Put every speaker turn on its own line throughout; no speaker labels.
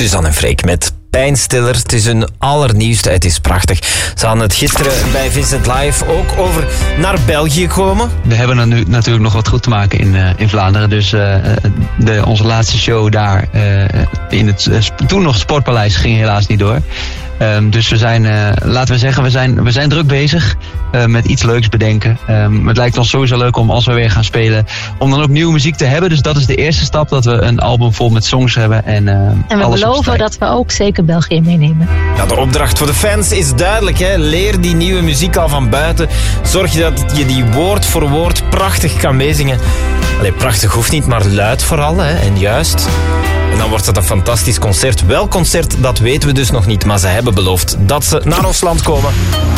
Suzanne en Freek met Pijnstiller. Het is hun allernieuwste, het is prachtig. Ze hadden het gisteren bij Vincent Live ook over naar België komen.
We hebben er nu natuurlijk nog wat goed te maken in Vlaanderen. Dus onze laatste show daar in het toen nog Sportpaleis ging helaas niet door. Dus we zijn, laten we zeggen, we zijn druk bezig met iets leuks bedenken. Het lijkt ons sowieso leuk om, als we weer gaan spelen, om dan ook nieuwe muziek te hebben. Dus dat is de eerste stap, dat we een album vol met songs hebben. En
we beloven dat we ook zeker België meenemen.
Ja, de opdracht voor de fans is duidelijk. Hè? Leer die nieuwe muziek al van buiten. Zorg je dat je die woord voor woord prachtig kan meezingen. Allee, prachtig hoeft niet, maar luid vooral. Hè? En juist. En dan wordt het een fantastisch concert. Welk concert, dat weten we dus nog niet. Maar ze hebben beloofd dat ze naar ons land komen.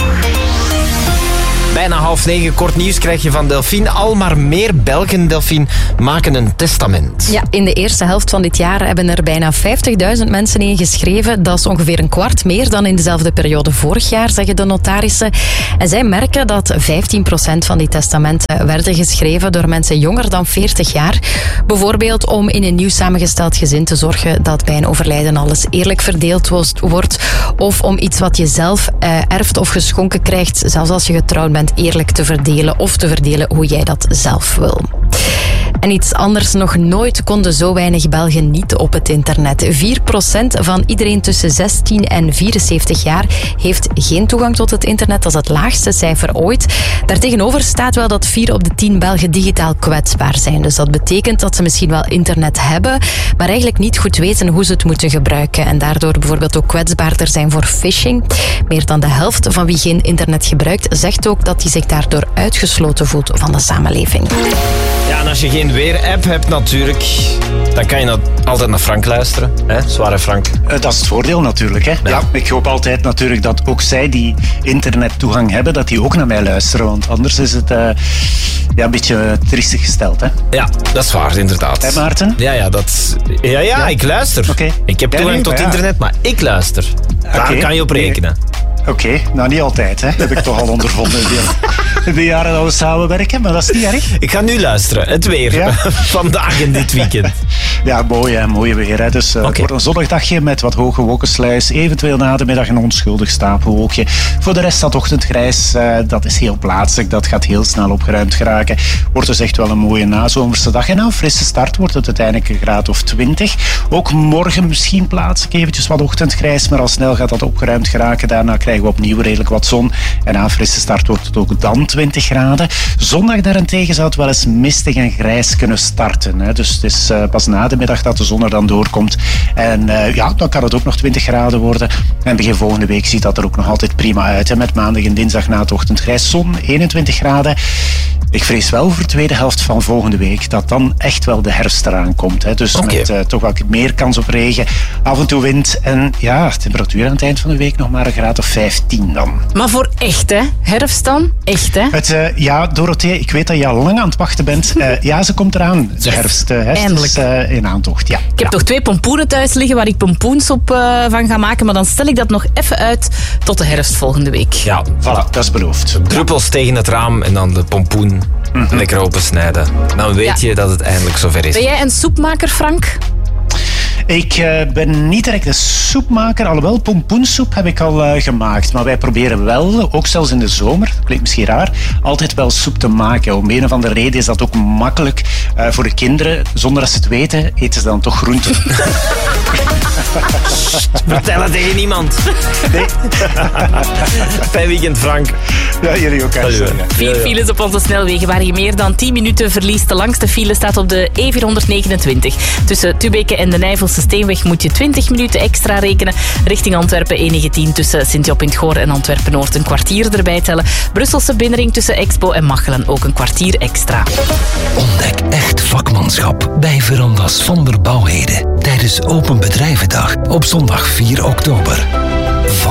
Bijna 8:30, kort nieuws krijg je van Delphine. Al maar meer Belgen, Delphine, maken een testament.
Ja, in de eerste helft van dit jaar hebben er bijna 50.000 mensen ingeschreven. Dat is ongeveer een kwart meer dan in dezelfde periode vorig jaar, zeggen de notarissen. En zij merken dat 15% van die testamenten werden geschreven door mensen jonger dan 40 jaar. Bijvoorbeeld om in een nieuw samengesteld gezin te zorgen dat bij een overlijden alles eerlijk verdeeld wordt. Of om iets wat je zelf erft of geschonken krijgt, zelfs als je getrouwd bent, eerlijk te verdelen of te verdelen hoe jij dat zelf wil. En iets anders, nog nooit konden zo weinig Belgen niet op het internet. 4% van iedereen tussen 16 en 74 jaar heeft geen toegang tot het internet. Dat is het laagste cijfer ooit. Daartegenover staat wel dat 4 op de 10 Belgen digitaal kwetsbaar zijn. Dus dat betekent dat ze misschien wel internet hebben, maar eigenlijk niet goed weten hoe ze het moeten gebruiken. En daardoor bijvoorbeeld ook kwetsbaarder zijn voor phishing. Meer dan de helft van wie geen internet gebruikt, zegt ook dat hij zich daardoor uitgesloten voelt van de samenleving.
Ja, en als je geen weer-app hebt natuurlijk, dan kan je altijd naar Frank luisteren. Hè? Zware Frank.
Dat is het voordeel natuurlijk. Hè? Ja, ik hoop altijd natuurlijk dat ook zij die internettoegang hebben, dat die ook naar mij luisteren. Want anders is het een beetje triestig gesteld. Hè?
Ja, dat is waar, inderdaad.
Hé, Maarten?
Ja, ik luister.
Okay.
Ik heb toegang tot internet, maar ik luister. Daar kan je op rekenen.
Oké, nou niet altijd, hè. Dat heb ik toch al ondervonden in de jaren dat we samenwerken, maar dat is niet erg.
Ik ga nu luisteren, het weer. Vandaag en dit weekend.
Ja, mooi weer. Hè. Dus het wordt een zonnigdagje met wat hoge wolkensluis. Eventueel na de middag een onschuldig stapelwolkje. Voor de rest dat ochtendgrijs, dat is heel plaatselijk. Dat gaat heel snel opgeruimd geraken. Wordt dus echt wel een mooie nazomerse dag. En na een frisse start wordt het uiteindelijk een graad of 20. Ook morgen misschien plaatselijk eventjes wat ochtendgrijs, maar al snel gaat dat opgeruimd geraken. Daarna krijgen we opnieuw redelijk wat zon. En na een frisse start wordt het ook dan 20 graden. Zondag daarentegen zou het wel eens mistig en grijs kunnen starten. Hè. Dus het is pas na de middag dat de zon er dan doorkomt. En dan kan het ook nog 20 graden worden. En begin volgende week ziet dat er ook nog altijd prima uit. Hè. Met maandag en dinsdag na het ochtendgrijs zon, 21 graden. Ik vrees wel voor de tweede helft van volgende week dat dan echt wel de herfst eraan komt. Hè. Dus met toch wat meer kans op regen, af en toe wind. En temperatuur aan het eind van de week nog maar een graad of 15 dan.
Maar voor echt, hè? Herfst dan? Echt, hè?
Dorothee, ik weet dat je al lang aan het wachten bent. Ze komt eraan, de herfst.
Eindelijk.
Is in aantocht, ja.
Ik heb toch 2 pompoenen thuis liggen waar ik pompoensoep van ga maken, maar dan stel ik dat nog even uit tot de herfst volgende week.
Ja,
voilà, dat is beloofd.
Druppels tegen het raam en dan de pompoen lekker opensnijden. Dan weet je dat het eindelijk zover is.
Ben jij een soepmaker, Frank?
Ik ben niet direct een soepmaker, alhoewel pompoensoep heb ik al gemaakt. Maar wij proberen wel, ook zelfs in de zomer, dat klinkt misschien raar, altijd wel soep te maken. Om een of andere reden is dat ook makkelijk voor de kinderen. Zonder dat ze het weten, eten ze dan toch groenten.
Vertel het tegen niemand.
Nee.
Fijn weekend, Frank.
Ja, jullie ook.
4 files op onze snelwegen waar je meer dan 10 minuten verliest. De langste file staat op de E429. Tussen Tubeke en de Nijvelse Steenweg moet je 20 minuten extra rekenen. Richting Antwerpen E19 tussen Sint-Job in het Goor en Antwerpen-Noord een kwartier erbij tellen. Brusselse binnenring tussen Expo en Machelen ook een kwartier extra.
Ontdek echt vakmanschap bij Verandas van der Bouwheden tijdens Open Bedrijvendag op zondag 4 oktober.